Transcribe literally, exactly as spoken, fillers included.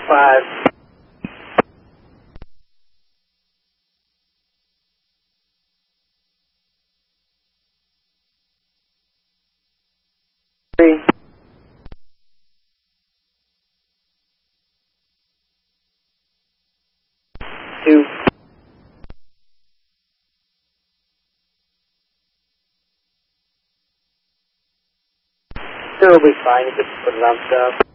five. Three. Two. It'll be fine, you just put it on stuff.